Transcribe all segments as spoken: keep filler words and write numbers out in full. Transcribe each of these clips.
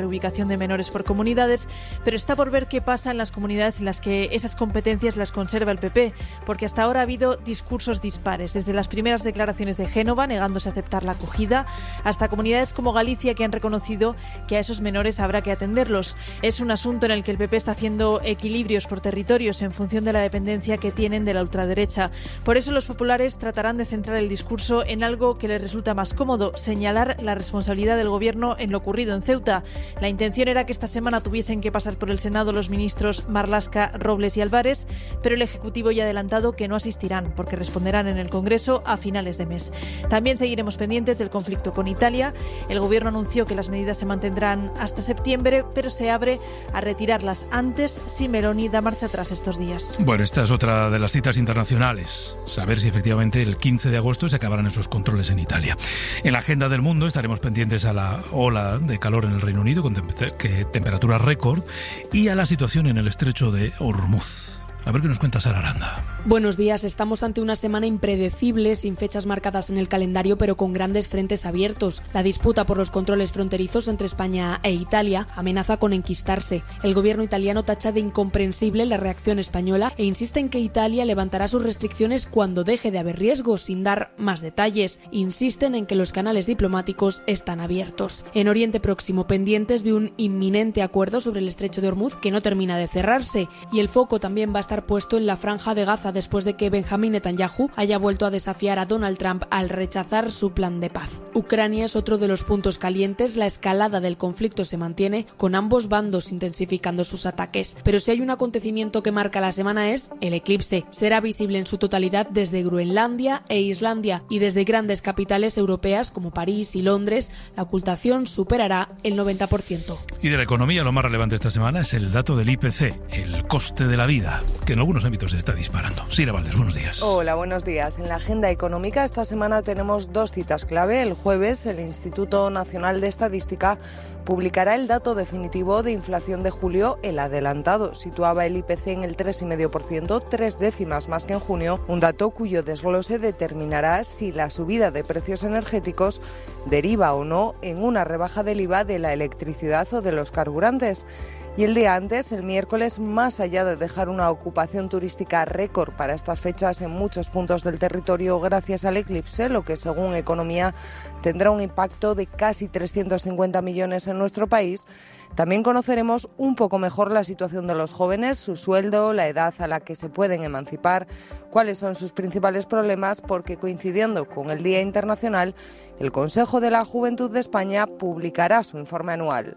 reubicación de menores por comunidades, pero está por ver qué pasa en las comunidades en las que esas competencias las conserva el P P, porque hasta ahora ha habido discursos dispares, desde las primeras declaraciones de Génova negándose a aceptar la acogida, hasta comunidades como Galicia que han reconocido que a esos menores habrá que atenderlos. Es un asunto en el que el P P está haciendo equilibrios por territorios en función de la dependencia que tienen de la ultraderecha. Por eso los populares tratarán de centrar el discurso en algo que les resulta más cómodo, señalar la responsabilidad del gobierno en lo ocurrido en Ceuta. La intención era que esta semana tuviesen que pasar por el Senado los ministros Marlaska, Robles y Álvarez, pero el Ejecutivo ya ha adelantado que no asistirán porque responderán en el Congreso a finales de mes. También seguiremos pendientes del conflicto con Italia. El gobierno anunció que las medidas se mantendrán hasta septiembre, pero se abre a retirarlas antes si Meloni da marcha atrás estos días. Bueno, esta es otra de las citas internacionales. Saber si efectivamente el quince de agosto se acabarán esos controles en Italia. En la agenda del mundo estaremos pendientes a la ola de calor en el Reino Unido con tem- que temperatura récord y a la situación en el estrecho de Hormuz. A ver qué nos cuenta Sara Aranda. Buenos días. Estamos ante una semana impredecible, sin fechas marcadas en el calendario, pero con grandes frentes abiertos. La disputa por los controles fronterizos entre España e Italia amenaza con enquistarse. El gobierno italiano tacha de incomprensible la reacción española e insiste en que Italia levantará sus restricciones cuando deje de haber riesgos, sin dar más detalles. Insisten en que los canales diplomáticos están abiertos. En Oriente Próximo, pendientes de un inminente acuerdo sobre el estrecho de Hormuz que no termina de cerrarse. Y el foco también va a estar puesto en la Franja de Gaza después de que Benjamín Netanyahu haya vuelto a desafiar a Donald Trump al rechazar su plan de paz. Ucrania es otro de los puntos calientes. La escalada del conflicto se mantiene, con ambos bandos intensificando sus ataques. Pero si hay un acontecimiento que marca la semana es el eclipse. Será visible en su totalidad desde Groenlandia e Islandia, y desde grandes capitales europeas como París y Londres la ocultación superará el noventa por ciento. Y de la economía, lo más relevante esta semana es el dato del I P C, el coste de la vida, que en algunos ámbitos se está disparando. Sira Valdés, buenos días. Hola, buenos días. En la agenda económica esta semana tenemos dos citas clave. El jueves, el Instituto Nacional de Estadística publicará el dato definitivo de inflación de julio. El adelantado situaba el I P C en el tres coma cinco por ciento, tres décimas más que en junio, un dato cuyo desglose determinará si la subida de precios energéticos deriva o no en una rebaja del I V A de la electricidad o de los carburantes. Y el día antes, el miércoles, más allá de dejar una ocupación turística récord para estas fechas en muchos puntos del territorio gracias al eclipse, lo que según Economía tendrá un impacto de casi trescientos cincuenta millones en nuestro país, también conoceremos un poco mejor la situación de los jóvenes, su sueldo, la edad a la que se pueden emancipar, cuáles son sus principales problemas, porque coincidiendo con el Día Internacional, el Consejo de la Juventud de España publicará su informe anual.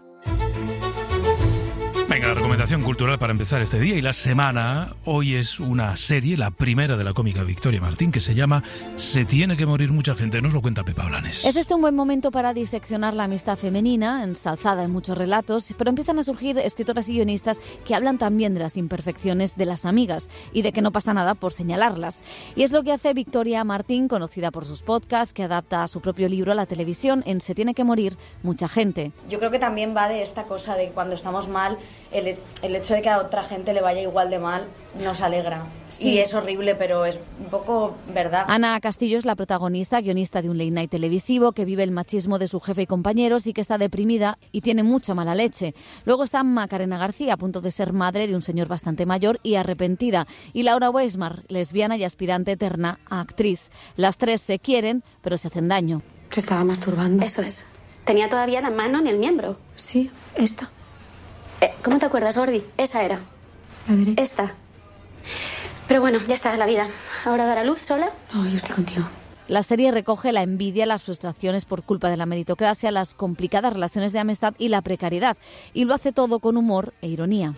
Venga, la recomendación cultural para empezar este día y la semana. Hoy es una serie, la primera de la cómica Victoria Martín, que se llama Se tiene que morir mucha gente. Nos lo cuenta Pepa Blanes. Es este un buen momento para diseccionar la amistad femenina, ensalzada en muchos relatos, pero empiezan a surgir escritoras y guionistas que hablan también de las imperfecciones de las amigas y de que no pasa nada por señalarlas. Y es lo que hace Victoria Martín, conocida por sus podcasts, que adapta a su propio libro a la televisión en Se tiene que morir mucha gente. Yo creo que también va de esta cosa de cuando estamos mal, El, el hecho de que a otra gente le vaya igual de mal nos alegra. Sí. Y es horrible, pero es un poco verdad. Ana Castillo es la protagonista, guionista de un late night televisivo que vive el machismo de su jefe y compañeros y que está deprimida y tiene mucha mala leche. Luego está Macarena García, a punto de ser madre de un señor bastante mayor y arrepentida. Y Laura Weismar, lesbiana y aspirante eterna a actriz. Las tres se quieren, pero se hacen daño. Se estaba masturbando. Eso es. Tenía todavía la mano en el miembro. Sí, esta. ¿Cómo te acuerdas, Gordi? Esa era. La derecha. Esta. Pero bueno, ya está, la vida. ¿Ahora dará luz sola? No, yo estoy contigo. La serie recoge la envidia, las frustraciones por culpa de la meritocracia, las complicadas relaciones de amistad y la precariedad. Y lo hace todo con humor e ironía.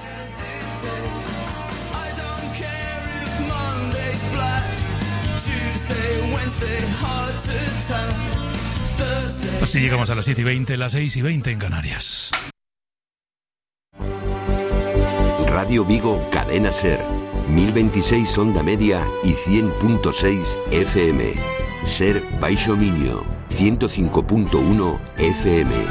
Así llegamos a las siete y veinte, las seis y veinte en Canarias. Radio Vigo, Cadena Ser, mil veintiséis onda media y cien punto seis F M. Ser Baixo Minio, ciento cinco punto uno F M.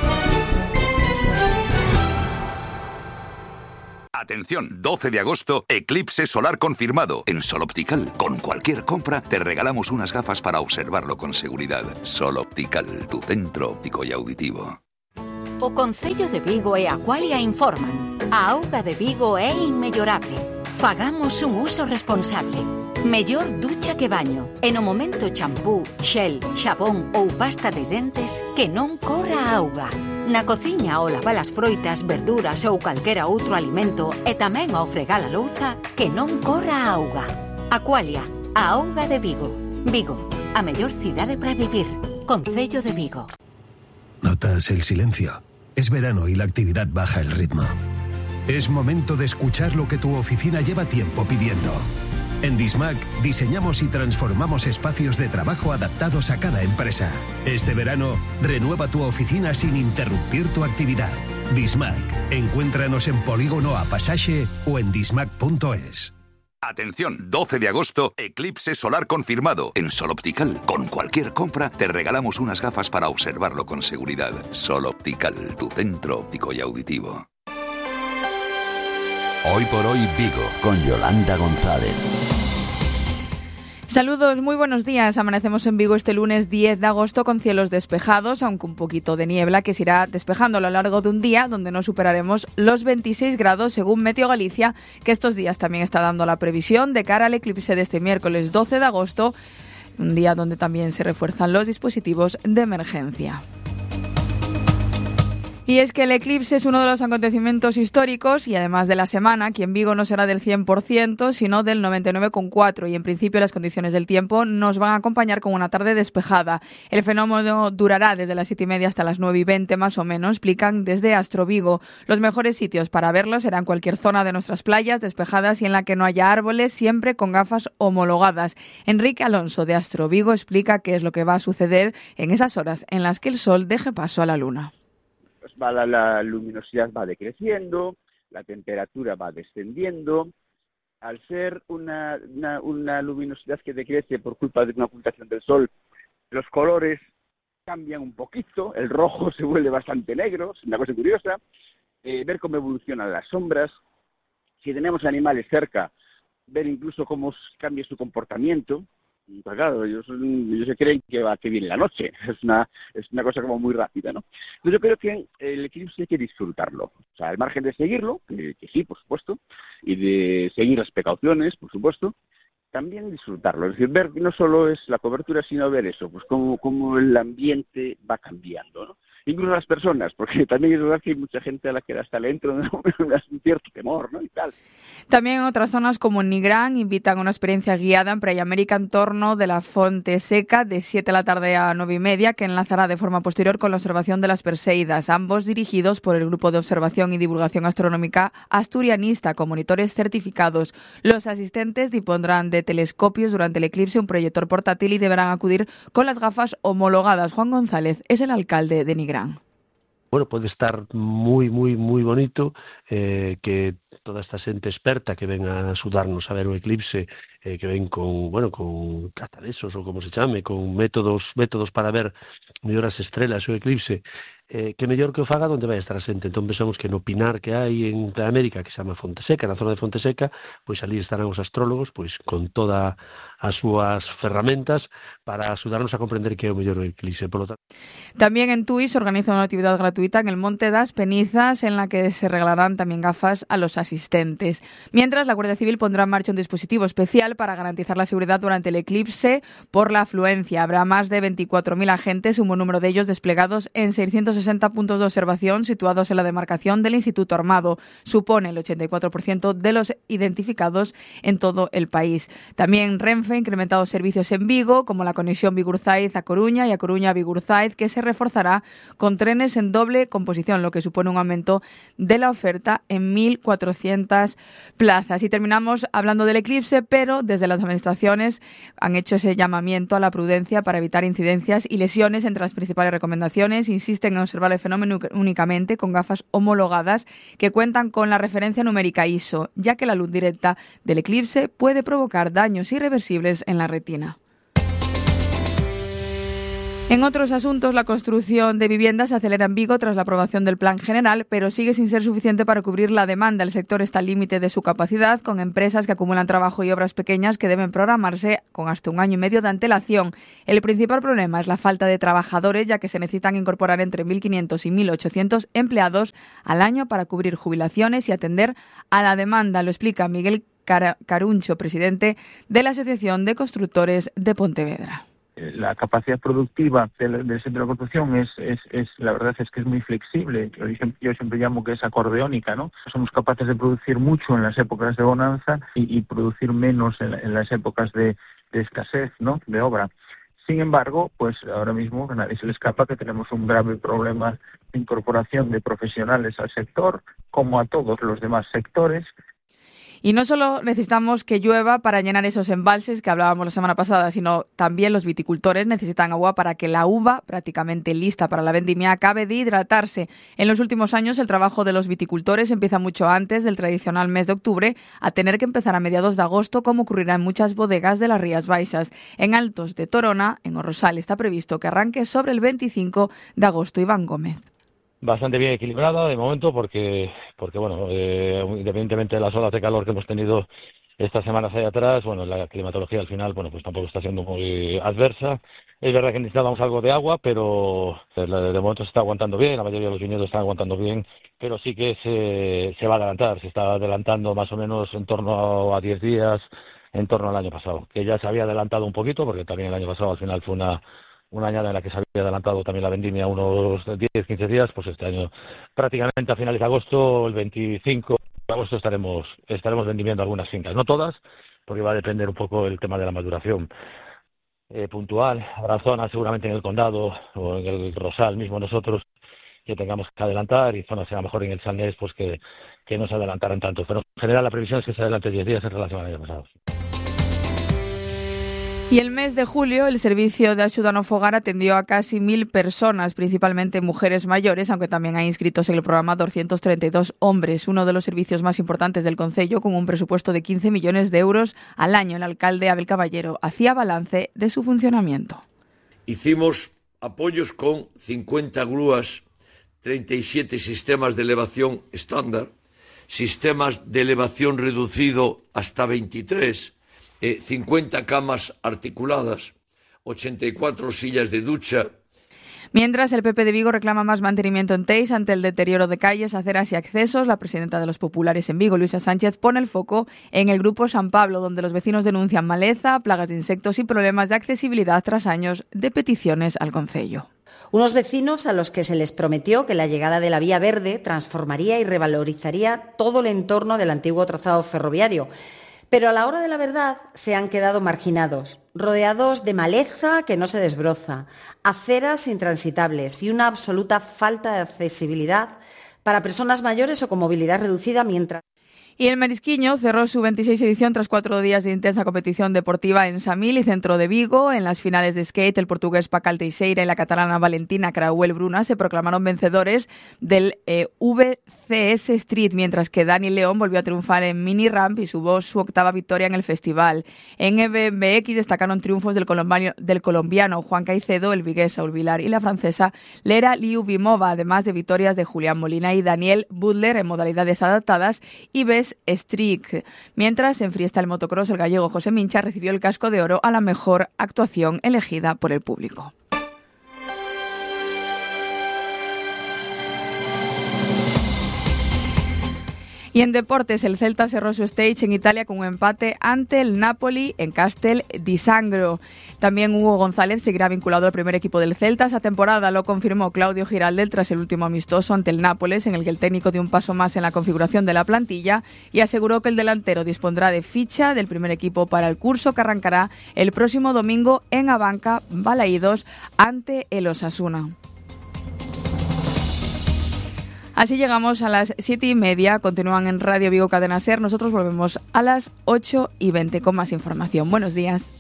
Atención, doce de agosto, eclipse solar confirmado en Sol Optical. Con cualquier compra te regalamos unas gafas para observarlo con seguridad. Sol Optical, tu centro óptico y auditivo. O Concello de Vigo e Aqualia informan. A auga de Vigo é inmellorable. Fagamos un uso responsable. Mellor ducha que baño. E no momento champú, xel, xabón ou pasta de dentes, que non corra a auga. Na cociña ao lavar as froitas, verduras ou calquera outro alimento e tamén ao fregar a louza, que non corra a auga. Aqualia, a auga de Vigo. Vigo, a mellor cidade para vivir. Concello de Vigo. ¿Notas el silencio? Es verano y la actividad baja el ritmo. Es momento de escuchar lo que tu oficina lleva tiempo pidiendo. En Dismac diseñamos y transformamos espacios de trabajo adaptados a cada empresa. Este verano, renueva tu oficina sin interrumpir tu actividad. Dismac. Encuéntranos en Polígono A Pasaje o en dismac punto es. Atención, doce de agosto, eclipse solar confirmado. En Sol Optical, con cualquier compra, te regalamos unas gafas para observarlo con seguridad. Sol Optical, tu centro óptico y auditivo. Hoy por hoy Vigo, con Yolanda González. Saludos, muy buenos días. Amanecemos en Vigo este lunes diez de agosto con cielos despejados, aunque un poquito de niebla que se irá despejando a lo largo de un día donde no superaremos los veintiséis grados según Meteo Galicia, que estos días también está dando la previsión de cara al eclipse de este miércoles doce de agosto, un día donde también se refuerzan los dispositivos de emergencia. Y es que el eclipse es uno de los acontecimientos históricos y además de la semana, que en Vigo no será del cien por ciento, sino del noventa y nueve coma cuatro por ciento y en principio las condiciones del tiempo nos van a acompañar con una tarde despejada. El fenómeno durará desde las siete y media hasta las nueve y veinte más o menos, explican desde Astro Vigo. Los mejores sitios para verlo serán cualquier zona de nuestras playas despejadas y en la que no haya árboles, siempre con gafas homologadas. Enrique Alonso de Astro Vigo explica qué es lo que va a suceder en esas horas en las que el sol deje paso a la luna. Va la, la luminosidad va decreciendo, la temperatura va descendiendo. Al ser una, una, una luminosidad que decrece por culpa de una ocultación del sol, los colores cambian un poquito, el rojo se vuelve bastante negro, es una cosa curiosa. Eh, ver cómo evolucionan las sombras, si tenemos animales cerca, ver incluso cómo cambia su comportamiento. Pues claro, ellos, ellos se creen que va que viene la noche, es una es una cosa como muy rápida, ¿no? Entonces yo creo que el eclipse hay que disfrutarlo, o sea, al margen de seguirlo, que, que sí, por supuesto, y de seguir las precauciones, por supuesto, también disfrutarlo, es decir, ver no solo es la cobertura, sino ver eso, pues cómo, cómo el ambiente va cambiando, ¿no? Incluso las personas, porque también es verdad que hay mucha gente a la que hasta le entra un cierto temor, ¿no? Y tal. También en otras zonas como en Nigrán invitan a una experiencia guiada en Praia América en torno de la Fonte Seca de siete de la tarde a nueve y media, que enlazará de forma posterior con la observación de las Perseidas, ambos dirigidos por el Grupo de Observación y Divulgación Astronómica Asturianista, con monitores certificados. Los asistentes dispondrán de telescopios durante el eclipse, un proyector portátil y deberán acudir con las gafas homologadas. Juan González es el alcalde de Nigrán. Bueno, puede estar muy, muy, muy bonito eh, que toda esta xente experta que ven a axudarnos a ver o eclipse, eh, que ven con, bueno, con catalesos ou como se chame, con métodos métodos para ver mellor as estrelas o eclipse, eh, que mellor que o faga onde vai estar a xente. Entón pensamos que no pinar que hai en América, que se chama Fonte Seca, na zona de Fonte Seca, pois ali estarán os astrólogos pois con todas as súas ferramentas para axudarnos a comprender que é o mellor eclipse. Por lo tanto, también en Tui se organiza una actividad gratuita en el Monte das Penizas en la que se regalarán también gafas a los asistentes. Mientras, la Guardia Civil pondrá en marcha un dispositivo especial para garantizar la seguridad durante el eclipse por la afluencia. Habrá más de veinticuatro mil agentes, un buen número de ellos desplegados en seiscientos sesenta puntos de observación situados en la demarcación del Instituto Armado. Supone el ochenta y cuatro por ciento de los identificados en todo el país. También Renfe ha incrementado servicios en Vigo, como la conexión Bigurzaiz a Coruña y a Coruña a Bigurzaiz, que se reforzará con trenes en doble composición, lo que supone un aumento de la oferta en mil cuatrocientas plazas. Y terminamos hablando del eclipse, pero desde las administraciones han hecho ese llamamiento a la prudencia para evitar incidencias y lesiones. Entre las principales recomendaciones insisten en observar el fenómeno únicamente con gafas homologadas que cuentan con la referencia numérica I S O, ya que la luz directa del eclipse puede provocar daños irreversibles en la retina. En otros asuntos, la construcción de viviendas se acelera en Vigo tras la aprobación del Plan General, pero sigue sin ser suficiente para cubrir la demanda. El sector está al límite de su capacidad, con empresas que acumulan trabajo y obras pequeñas que deben programarse con hasta un año y medio de antelación. El principal problema es la falta de trabajadores, ya que se necesitan incorporar entre mil quinientos y mil ochocientos empleados al año para cubrir jubilaciones y atender a la demanda. Lo explica Miguel Caruncho, presidente de la Asociación de Constructores de Pontevedra. La capacidad productiva del, del sector de la construcción es, es, es, la verdad es que es muy flexible. Yo, yo siempre llamo que es acordeónica, ¿no? Somos capaces de producir mucho en las épocas de bonanza y, y producir menos en, en las épocas de, de escasez, ¿no? De obra. Sin embargo, pues ahora mismo a nadie se le escapa que tenemos un grave problema de incorporación de profesionales al sector, como a todos los demás sectores. Y no solo necesitamos que llueva para llenar esos embalses que hablábamos la semana pasada, sino también los viticultores necesitan agua para que la uva, prácticamente lista para la vendimia, acabe de hidratarse. En los últimos años, el trabajo de los viticultores empieza mucho antes del tradicional mes de octubre, a tener que empezar a mediados de agosto, como ocurrirá en muchas bodegas de las Rías Baixas. En Altos de Torona, en O Rosal, está previsto que arranque sobre el veinticinco de agosto. Iván Gómez. Bastante bien equilibrada de momento porque, porque bueno, eh, independientemente de las olas de calor que hemos tenido estas semanas ahí atrás, bueno, la climatología al final, bueno, pues tampoco está siendo muy adversa. Es verdad que necesitábamos algo de agua, pero de momento se está aguantando bien, la mayoría de los viñedos están aguantando bien, pero sí que se, se va a adelantar, se está adelantando más o menos en torno a diez días, en torno al año pasado, que ya se había adelantado un poquito, porque también el año pasado al final fue una... una añada en la que se había adelantado también la vendimia unos diez quince días, pues este año prácticamente a finales de agosto, el veinticinco de agosto estaremos estaremos vendimiando algunas fincas, no todas, porque va a depender un poco el tema de la maduración eh, puntual. Habrá zonas seguramente en el condado o en el Rosal mismo nosotros que tengamos que adelantar y zonas a lo mejor en el Salnés pues que, que no se adelantaran tanto, pero en general la previsión es que se adelante diez días en relación al año pasado. Y el mes de julio, el Servicio de Axuda no Fogar atendió a casi mil personas, principalmente mujeres mayores, aunque también hay inscritos en el programa doscientos treinta y dos hombres, uno de los servicios más importantes del concello, con un presupuesto de quince millones de euros al año. El alcalde Abel Caballero hacía balance de su funcionamiento. Hicimos apoyos con cincuenta grúas, treinta y siete sistemas de elevación estándar, sistemas de elevación reducido hasta veintitrés, Eh, cincuenta camas articuladas, ochenta y cuatro sillas de ducha. Mientras, el P P de Vigo reclama más mantenimiento en Teis ante el deterioro de calles, aceras y accesos. La presidenta de los populares en Vigo, Luisa Sánchez, pone el foco en el Grupo San Pablo, donde los vecinos denuncian maleza, plagas de insectos y problemas de accesibilidad tras años de peticiones al concello. Unos vecinos a los que se les prometió que la llegada de la vía verde transformaría y revalorizaría todo el entorno del antiguo trazado ferroviario. Pero a la hora de la verdad se han quedado marginados, rodeados de maleza que no se desbroza, aceras intransitables y una absoluta falta de accesibilidad para personas mayores o con movilidad reducida mientras... Y el Marisquiño cerró su veintiséis edición tras cuatro días de intensa competición deportiva en Samil y centro de Vigo. En las finales de skate, el portugués Pacal Teixeira y la catalana Valentina Crauel Bruna se proclamaron vencedores del eh, V C S Street, mientras que Dani León volvió a triunfar en mini ramp y subió su octava victoria en el festival. En E B M X destacaron triunfos del colombiano, del colombiano Juan Caicedo, el vigués Saúl Vilar y la francesa Lera Liubimova, además de victorias de Julián Molina y Daniel Butler en modalidades adaptadas y Best Streak. Mientras, en freestyle motocross, el gallego José Mincha recibió el casco de oro a la mejor actuación elegida por el público. Y en deportes, el Celta cerró su stage en Italia con un empate ante el Napoli en Castel di Sangro. También Hugo González seguirá vinculado al primer equipo del Celta esa temporada, lo confirmó Claudio Giraldel tras el último amistoso ante el Nápoles, en el que el técnico dio un paso más en la configuración de la plantilla y aseguró que el delantero dispondrá de ficha del primer equipo para el curso que arrancará el próximo domingo en Abanca, Balaídos, ante el Osasuna. Así llegamos a las siete y media. Continúan en Radio Vigo Cadena Ser. Nosotros volvemos a las ocho y veinte con más información. Buenos días.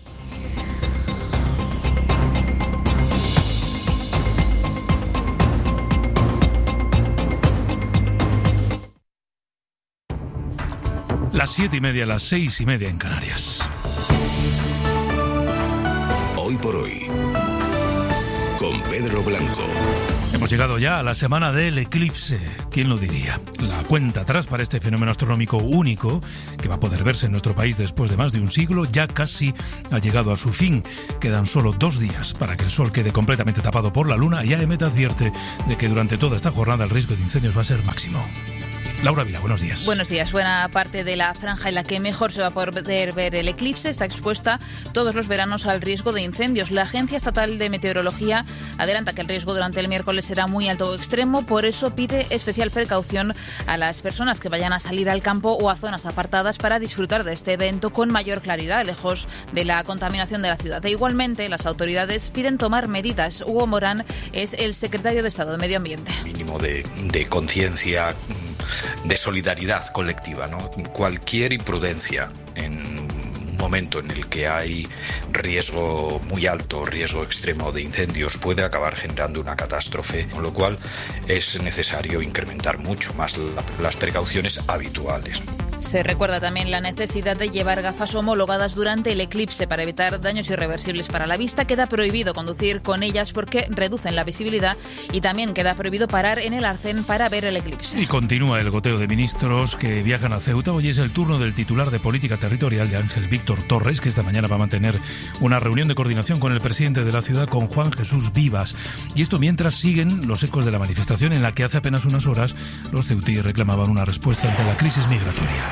Las siete y media, las seis y media en Canarias. Hoy por hoy, con Pedro Blanco. Hemos llegado ya a la semana del eclipse. ¿Quién lo diría? La cuenta atrás para este fenómeno astronómico único, que va a poder verse en nuestro país después de más de un siglo, ya casi ha llegado a su fin. Quedan solo dos días para que el sol quede completamente tapado por la luna y A E M E T advierte de que durante toda esta jornada el riesgo de incendios va a ser máximo. Laura Vila, buenos días. Buenos días. Buena parte de la franja en la que mejor se va a poder ver el eclipse está expuesta todos los veranos al riesgo de incendios. La Agencia Estatal de Meteorología adelanta que el riesgo durante el miércoles será muy alto o extremo, por eso pide especial precaución a las personas que vayan a salir al campo o a zonas apartadas para disfrutar de este evento con mayor claridad, lejos de la contaminación de la ciudad. E igualmente, las autoridades piden tomar medidas. Hugo Morán es el secretario de Estado de Medio Ambiente. Mínimo de, de conciencia, de solidaridad colectiva, ¿no? Cualquier imprudencia en un momento en el que hay riesgo muy alto, riesgo extremo de incendios, puede acabar generando una catástrofe, con lo cual es necesario incrementar mucho más la, las precauciones habituales. Se recuerda también la necesidad de llevar gafas homologadas durante el eclipse para evitar daños irreversibles para la vista. Queda prohibido conducir con ellas porque reducen la visibilidad y también queda prohibido parar en el arcén para ver el eclipse. Y continúa el goteo de ministros que viajan a Ceuta. Hoy es el turno del titular de Política Territorial de Ángel Víctor Torres, que esta mañana va a mantener una reunión de coordinación con el presidente de la ciudad, con Juan Jesús Vivas. Y esto mientras siguen los ecos de la manifestación en la que hace apenas unas horas los ceutíes reclamaban una respuesta ante la crisis migratoria.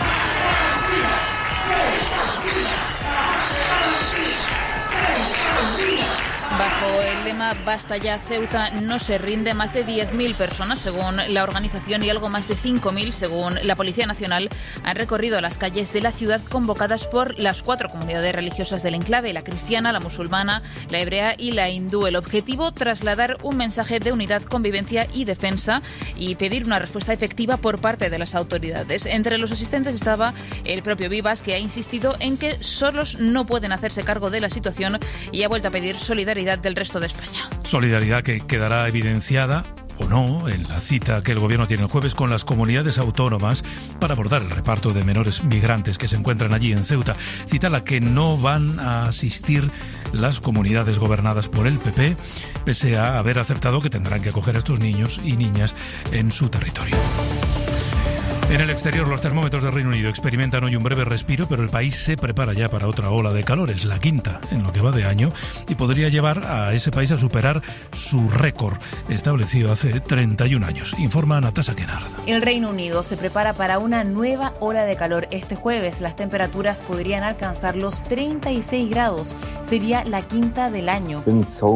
Bajo el lema Basta ya Ceuta no se rinde, más de diez mil personas, según la organización, y algo más de cinco mil, según la Policía Nacional, han recorrido las calles de la ciudad convocadas por las cuatro comunidades religiosas del enclave, la cristiana, la musulmana, la hebrea y la hindú. El objetivo, trasladar un mensaje de unidad, convivencia y defensa y pedir una respuesta efectiva por parte de las autoridades. Entre los asistentes estaba el propio Vivas, que ha insistido en que solos no pueden hacerse cargo de la situación y ha vuelto a pedir solidaridad del resto de España. Solidaridad que quedará evidenciada o no en la cita que el Gobierno tiene el jueves con las comunidades autónomas para abordar el reparto de menores migrantes que se encuentran allí en Ceuta. Cita a la que no van a asistir las comunidades gobernadas por el P P, pese a haber aceptado que tendrán que acoger a estos niños y niñas en su territorio. En el exterior, los termómetros del Reino Unido experimentan hoy un breve respiro, pero el país se prepara ya para otra ola de calor. Es la quinta en lo que va de año y podría llevar a ese país a superar su récord establecido hace treinta y un años, informa Natasha Kennard. El Reino Unido se prepara para una nueva ola de calor. Este jueves las temperaturas podrían alcanzar los treinta y seis grados. Sería la quinta del año.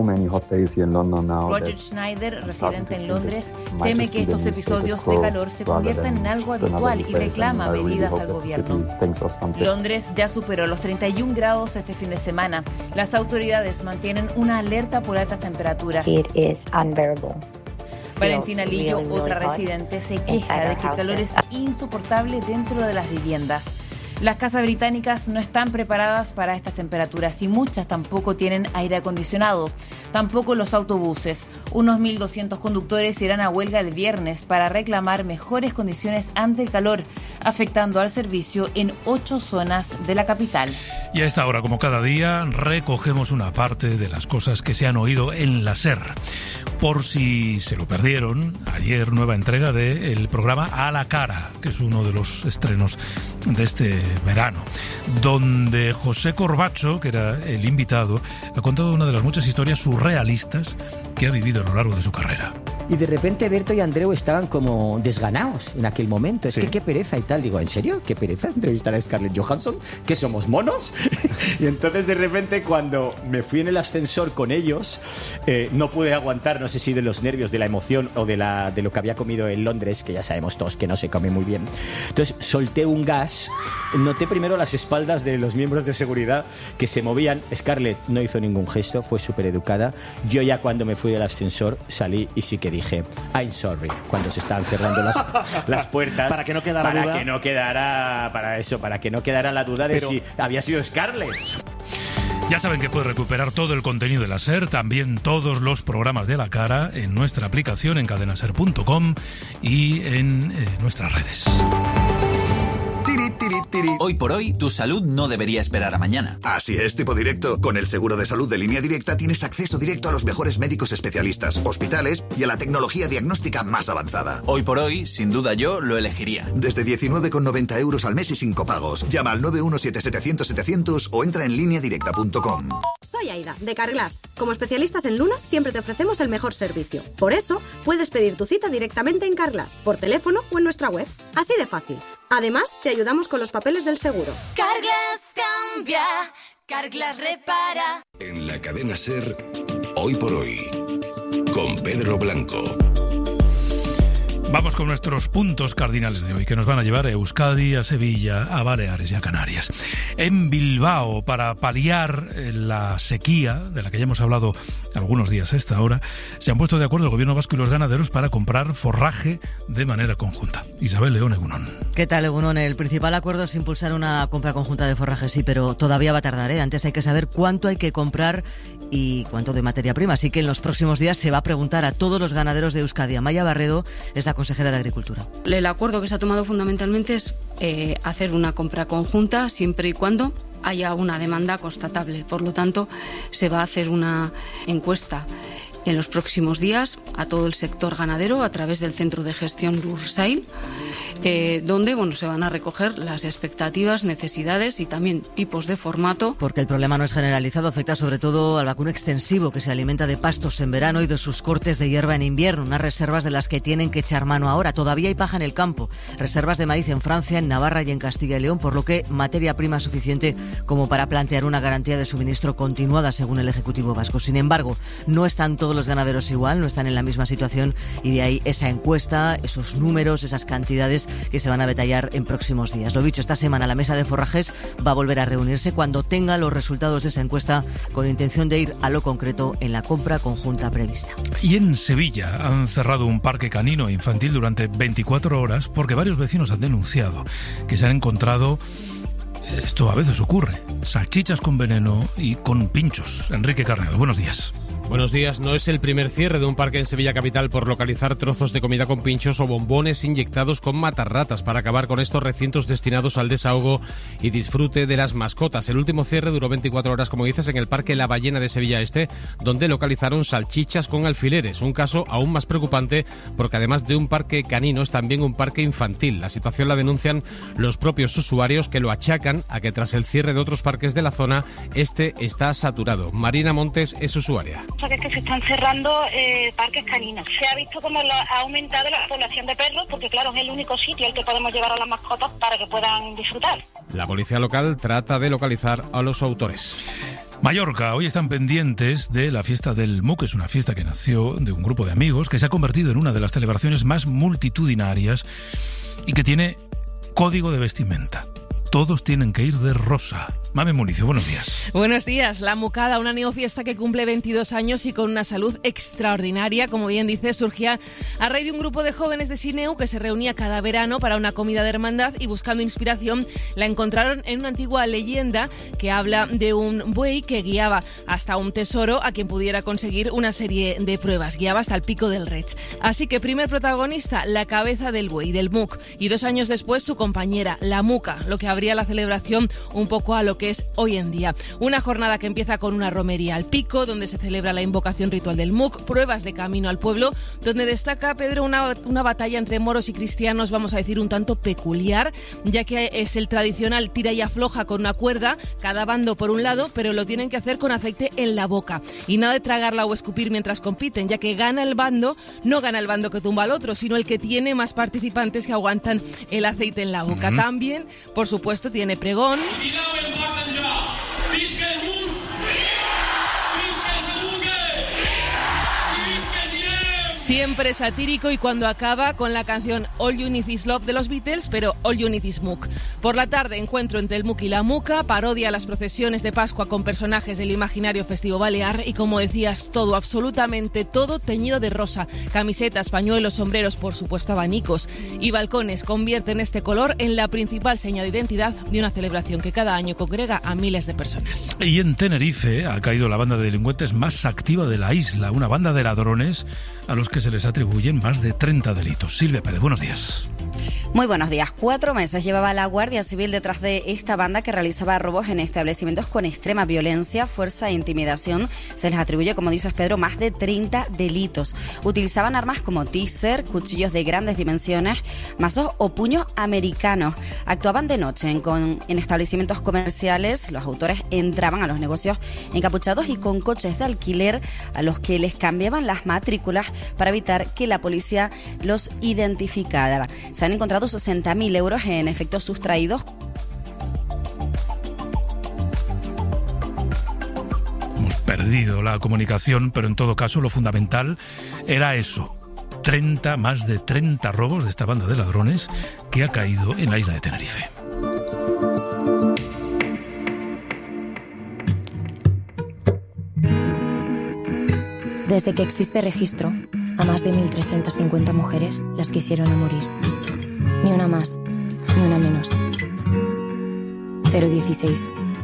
Roger Schneider, residente en Londres, teme que estos episodios de calor se conviertan en algo habitual y reclama medidas al gobierno. Londres ya superó los treinta y un grados este fin de semana. Las autoridades mantienen una alerta por altas temperaturas. Valentina Lillo, otra residente, se queja de que el calor es insoportable dentro de las viviendas. Las casas británicas no están preparadas para estas temperaturas y muchas tampoco tienen aire acondicionado. Tampoco los autobuses. Unos mil doscientos conductores irán a huelga el viernes para reclamar mejores condiciones ante el calor, afectando al servicio en ocho zonas de la capital. Y a esta hora, como cada día, recogemos una parte de las cosas que se han oído en la SER. Por si se lo perdieron, ayer nueva entrega del programa A la Cara, que es uno de los estrenos de este verano, donde José Corbacho, que era el invitado, ha contado una de las muchas historias surrealistas que ha vivido a lo largo de su carrera. Y de repente Berto y Andreu estaban como desganados en aquel momento. Es sí. que qué pereza y tal. Digo, ¿en serio? ¿Qué pereza entrevistar a Scarlett Johansson? ¿Que somos monos? Y entonces de repente cuando me fui en el ascensor con ellos, eh, no pude aguantar, no sé si de los nervios, de la emoción o de, la, de lo que había comido en Londres, que ya sabemos todos que no se come muy bien. Entonces solté un gas, noté primero las espaldas de los miembros de seguridad que se movían. Scarlett no hizo ningún gesto, fue súper educada. Yo ya cuando me fui del ascensor salí y sí que dije I'm sorry cuando se estaban cerrando las, las puertas para que no quedara para duda. que no quedara para eso para que no quedara la duda de Pero... si había sido Scarlett. Ya saben que puede recuperar todo el contenido de la SER, también todos los programas de La Cara en nuestra aplicación en cadena ser punto com y en eh, nuestras redes. Tiri, tiri, Tiri. Hoy por hoy, tu salud no debería esperar a mañana. Así es, tipo directo. Con el seguro de salud de Línea Directa tienes acceso directo a los mejores médicos especialistas, hospitales y a la tecnología diagnóstica más avanzada. Hoy por hoy, sin duda yo lo elegiría. Desde diecinueve con noventa euros al mes y sin copagos. Llama al nueve uno siete setecientos setecientos o entra en línea directa punto com. Soy Aida, de Carglass. Como especialistas en lunas, siempre te ofrecemos el mejor servicio. Por eso, puedes pedir tu cita directamente en Carglass, por teléfono o en nuestra web. Así de fácil. Además, te ayudamos con los papeles del seguro. Carglass cambia, Carglass repara. En la cadena SER, Hoy por Hoy, con Pedro Blanco. Vamos con nuestros puntos cardinales de hoy, que nos van a llevar a Euskadi, a Sevilla, a Baleares y a Canarias. En Bilbao, para paliar la sequía, de la que ya hemos hablado algunos días a esta hora, se han puesto de acuerdo el gobierno vasco y los ganaderos para comprar forraje de manera conjunta. Isabel León, Egunon. ¿Qué tal, Egunon? El principal acuerdo es impulsar una compra conjunta de forraje, sí, pero todavía va a tardar, ¿eh? Antes hay que saber cuánto hay que comprar y cuánto de materia prima. Así que en los próximos días se va a preguntar a todos los ganaderos de Euskadi. Amaya Barredo es la consejera de Agricultura. El acuerdo que se ha tomado fundamentalmente es eh, hacer una compra conjunta siempre y cuando haya una demanda constatable. Por lo tanto, se va a hacer una encuesta en los próximos días a todo el sector ganadero a través del Centro de Gestión Lursail, eh, donde bueno, se van a recoger las expectativas, necesidades y también tipos de formato. Porque el problema no es generalizado, afecta sobre todo al vacuno extensivo, que se alimenta de pastos en verano y de sus cortes de hierba en invierno, unas reservas de las que tienen que echar mano ahora. Todavía hay paja en el campo, reservas de maíz en Francia, en Navarra y en Castilla y León, por lo que materia prima suficiente como para plantear una garantía de suministro continuada, según el Ejecutivo vasco. Sin embargo, no están todos los ganaderos igual, no están en la misma situación, y de ahí esa encuesta, esos números, esas cantidades que se van a detallar en próximos días. Lo dicho, esta semana la mesa de forrajes va a volver a reunirse cuando tenga los resultados de esa encuesta, con intención de ir a lo concreto en la compra conjunta prevista. Y en Sevilla han cerrado un parque canino e infantil durante veinticuatro horas porque varios vecinos han denunciado que se han encontrado, esto a veces ocurre, salchichas con veneno y con pinchos. Enrique Carnero, buenos días. Buenos días. No es el primer cierre de un parque en Sevilla capital por localizar trozos de comida con pinchos o bombones inyectados con matarratas para acabar con estos recintos destinados al desahogo y disfrute de las mascotas. El último cierre duró veinticuatro horas, como dices, en el Parque La Ballena de Sevilla Este, donde localizaron salchichas con alfileres. Un caso aún más preocupante porque además de un parque canino es también un parque infantil. La situación la denuncian los propios usuarios, que lo achacan a que tras el cierre de otros parques de la zona, este está saturado. Marina Montes es usuaria. Que es que se están cerrando eh, parques caninos. Se ha visto como la, ha aumentado la población de perros, porque claro, es el único sitio al que podemos llevar a las mascotas para que puedan disfrutar. La policía local trata de localizar a los autores. Mallorca, hoy están pendientes de la fiesta del M U C. Es una fiesta que nació de un grupo de amigos que se ha convertido en una de las celebraciones más multitudinarias y que tiene código de vestimenta. Todos tienen que ir de rosa. Mame Municio, buenos días. Buenos días. La Mucada, una neofiesta que cumple veintidós años y con una salud extraordinaria, como bien dice, surgía a raíz de un grupo de jóvenes de Sineu que se reunía cada verano para una comida de hermandad, y buscando inspiración la encontraron en una antigua leyenda que habla de un buey que guiaba hasta un tesoro a quien pudiera conseguir una serie de pruebas. Guiaba hasta el Pico del Reig. Así que primer protagonista, la cabeza del buey, del M U C, y dos años después su compañera, la Muca, lo que abría la celebración un poco a lo que es hoy en día. Una jornada que empieza con una romería al pico, donde se celebra la invocación ritual del M U C, pruebas de camino al pueblo, donde destaca, Pedro, una, una batalla entre moros y cristianos, vamos a decir un tanto peculiar, ya que es el tradicional tira y afloja con una cuerda, cada bando por un lado, pero lo tienen que hacer con aceite en la boca. Y nada de tragarla o escupir mientras compiten, ya que gana el bando, no gana el bando que tumba al otro, sino el que tiene más participantes que aguantan el aceite en la boca. Uh-huh. También, por supuesto, tiene pregón. Siempre satírico, y cuando acaba con la canción All You Need Is Love de los Beatles, pero All You Need Is M U C. Por la tarde, encuentro entre el M U C y la Muca, parodia a las procesiones de Pascua con personajes del imaginario festivo balear y, como decías, todo, absolutamente todo teñido de rosa. Camisetas, pañuelos, sombreros, por supuesto abanicos y balcones convierten este color en la principal seña de identidad de una celebración que cada año congrega a miles de personas. Y en Tenerife ha caído la banda de delincuentes más activa de la isla, una banda de ladrones a los que que se les atribuyen más de treinta delitos. Silvia Pérez, buenos días. Muy buenos días. Cuatro meses llevaba la Guardia Civil detrás de esta banda que realizaba robos en establecimientos con extrema violencia, fuerza e intimidación. Se les atribuye, como dices, Pedro, más de treinta delitos. Utilizaban armas como teaser, cuchillos de grandes dimensiones, mazos o puños americanos. Actuaban de noche en, con, en establecimientos comerciales. Los autores entraban a los negocios encapuchados y con coches de alquiler a los que les cambiaban las matrículas para evitar que la policía los identificara. Se han encontrado sesenta mil euros en efectos sustraídos. Hemos perdido la comunicación, pero en todo caso lo fundamental era eso. treinta, más de treinta robos de esta banda de ladrones que ha caído en la isla de Tenerife. Desde que existe registro, a más de mil trescientas cincuenta mujeres las quisieron a morir. Ni una más, ni una menos. cero dieciséis.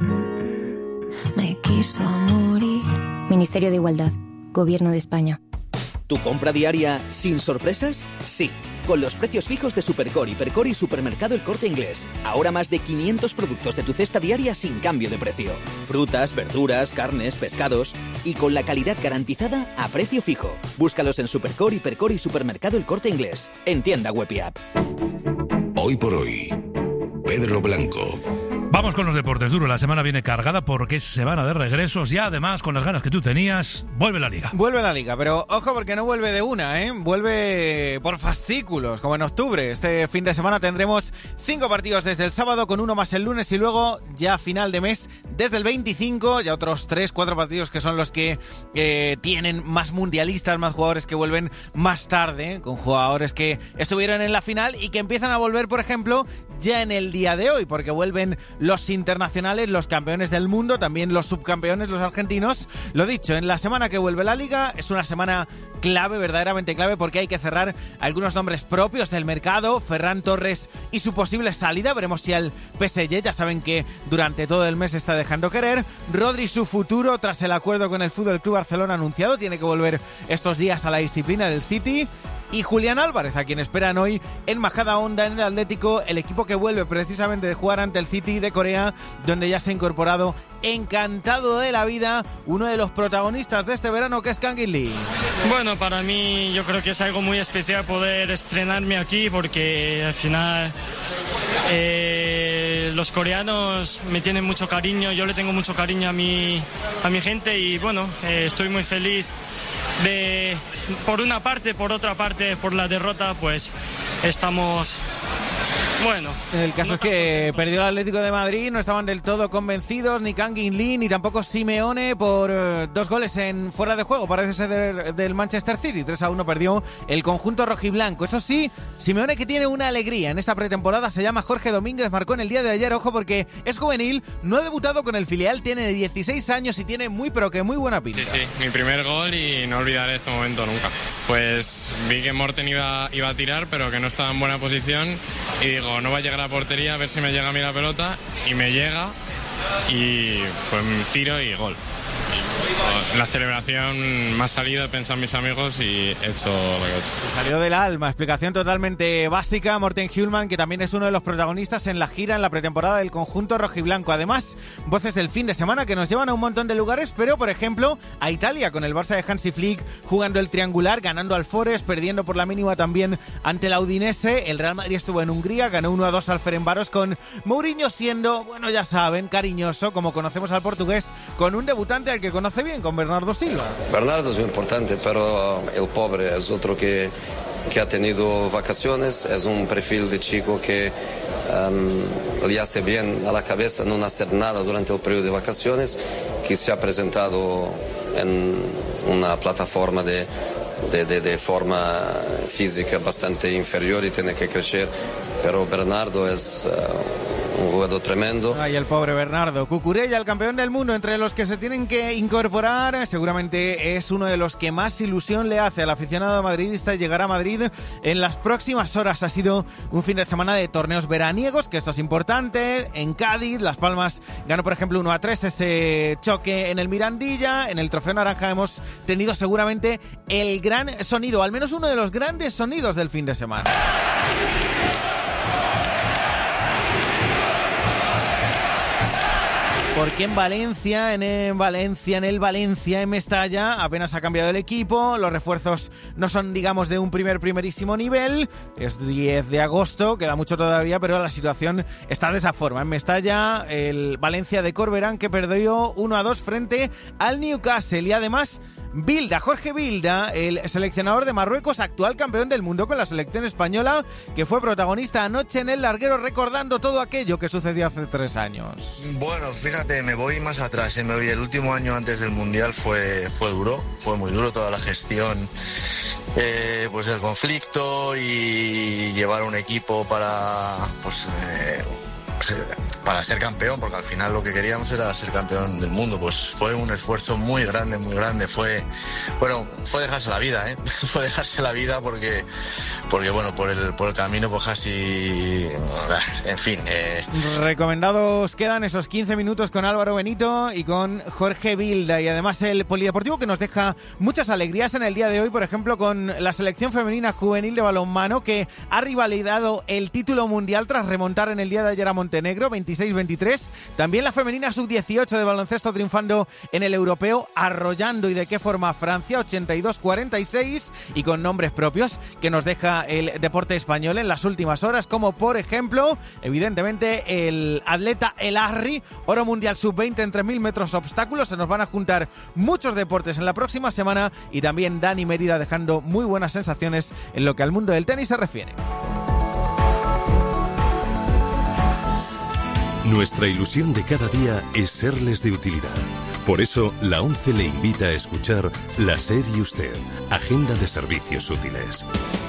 Me quiso morir. Ministerio de Igualdad, Gobierno de España. ¿Tu compra diaria sin sorpresas? Sí, con los precios fijos de Supercore, Hipercore y Supermercado El Corte Inglés. Ahora más de quinientos productos de tu cesta diaria sin cambio de precio. Frutas, verduras, carnes, pescados y con la calidad garantizada a precio fijo. Búscalos en Supercore, Hipercore y Supermercado El Corte Inglés. En tienda web y app. Hoy por hoy, Pedro Blanco. Vamos con los deportes, Duro. La semana viene cargada porque es semana de regresos y además, con las ganas que tú tenías, vuelve la Liga. Vuelve la Liga, pero ojo porque no vuelve de una, ¿eh? Vuelve por fascículos, como en octubre. Este fin de semana tendremos cinco partidos desde el sábado, con uno más el lunes y luego ya final de mes desde el veinticinco, ya otros tres, cuatro partidos que son los que eh, tienen más mundialistas, más jugadores que vuelven más tarde, con jugadores que estuvieron en la final y que empiezan a volver, por ejemplo, ya en el día de hoy, porque vuelven los internacionales, los campeones del mundo, también los subcampeones, los argentinos. Lo dicho, en la semana que vuelve la Liga es una semana clave, verdaderamente clave, porque hay que cerrar algunos nombres propios del mercado. Ferran Torres y su posible salida, veremos si al P S G, ya saben que durante todo el mes está dejando querer. Rodri, su futuro tras el acuerdo con el F C Barcelona anunciado, tiene que volver estos días a la disciplina del City. Y Julián Álvarez, a quien esperan hoy en Majadahonda, en el Atlético, el equipo que vuelve precisamente de jugar ante el City de Corea, donde ya se ha incorporado, encantado de la vida, uno de los protagonistas de este verano, que es Kangin Lee. Bueno, para mí yo creo que es algo muy especial poder estrenarme aquí, porque al final eh, los coreanos me tienen mucho cariño, yo le tengo mucho cariño a mi, a mi gente y bueno, eh, estoy muy feliz de, por una parte, por otra parte, por la derrota, pues estamos... Bueno, el caso no es que perdió el Atlético de Madrid, no estaban del todo convencidos ni Kangin Lee ni tampoco Simeone por uh, dos goles en fuera de juego, parece ser del, del Manchester City. tres a uno perdió el conjunto rojiblanco. Eso sí, Simeone, que tiene una alegría en esta pretemporada, se llama Jorge Domínguez, marcó en el día de ayer, ojo, porque es juvenil, no ha debutado con el filial, tiene dieciséis años y tiene muy pero que muy buena pinta. Sí, sí, mi primer gol y no olvidaré este momento nunca. Pues vi que Morten iba, iba a tirar, pero que no estaba en buena posición y digo, no va a llegar a la portería, a ver si me llega a mí la pelota, y me llega y pues tiro y gol. En la celebración me ha salido, he pensado en mis amigos y he hecho lo que he hecho. Salió del alma, explicación totalmente básica. Morten Hjulmand, que también es uno de los protagonistas en la gira en la pretemporada del conjunto rojiblanco. Además, voces del fin de semana que nos llevan a un montón de lugares, pero por ejemplo a Italia, con el Barça de Hansi Flick jugando el triangular, ganando al Forest, perdiendo por la mínima también ante la Udinese. El Real Madrid estuvo en Hungría, ganó uno a dos al Ferencváros, con Mourinho siendo, bueno, ya saben, cariñoso, como conocemos al portugués, con un debutante al que conoce bien, con Bernardo Silva. Bernardo es muy importante, pero el pobre es otro que, que ha tenido vacaciones, es un perfil de chico que um, le hace bien a la cabeza no hacer nada durante el periodo de vacaciones, que se ha presentado en una plataforma de, de, de, de forma física bastante inferior y tiene que crecer, pero Bernardo es... Uh, un jugador tremendo. Ay, el pobre Bernardo. Cucurella, el campeón del mundo, entre los que se tienen que incorporar, seguramente es uno de los que más ilusión le hace al aficionado madridista llegar a Madrid en las próximas horas. Ha sido un fin de semana de torneos veraniegos, que esto es importante. En Cádiz, Las Palmas ganó, por ejemplo, uno a tres ese choque en el Mirandilla. En el Trofeo Naranja hemos tenido seguramente el gran sonido, al menos uno de los grandes sonidos del fin de semana. Porque en Valencia, en, en Valencia, en el Valencia, en Mestalla, apenas ha cambiado el equipo. Los refuerzos no son, digamos, de un primer, primerísimo nivel. Es diez de agosto, queda mucho todavía, pero la situación está de esa forma. En Mestalla, el Valencia de Corberán, que perdió uno a dos frente al Newcastle. Y además, Bilda, Jorge Bilda, el seleccionador de Marruecos, actual campeón del mundo con la selección española, que fue protagonista anoche en el larguero recordando todo aquello que sucedió hace tres años. Bueno, fíjate, me voy más atrás, ¿eh? me voy. El último año antes del Mundial fue, fue duro, fue muy duro toda la gestión eh, pues del conflicto y llevar un equipo para pues eh, para ser campeón, porque al final lo que queríamos era ser campeón del mundo. Pues fue un esfuerzo muy grande, muy grande. Fue, bueno, fue dejarse la vida, ¿eh? Fue dejarse la vida porque, porque bueno, por el, por el camino, pues casi, en fin. Eh. Recomendados quedan esos quince minutos con Álvaro Benito y con Jorge Bilda. Y además el polideportivo que nos deja muchas alegrías en el día de hoy, por ejemplo, con la selección femenina juvenil de balonmano, que ha rivalidado el título mundial tras remontar en el día de ayer a Montenegro, veintiséis veintitrés. También la femenina sub dieciocho de baloncesto triunfando en el europeo, arrollando y de qué forma a Francia, ochenta y dos cuarenta y seis, y con nombres propios que nos deja el deporte español en las últimas horas, como por ejemplo, evidentemente, el atleta El Arri, oro mundial sub veinte en tres mil metros obstáculos. Se nos van a juntar muchos deportes en la próxima semana, y también Dani Mérida dejando muy buenas sensaciones en lo que al mundo del tenis se refiere. Nuestra ilusión de cada día es serles de utilidad. Por eso, la ONCE le invita a escuchar La SER y Usted, Agenda de Servicios Útiles.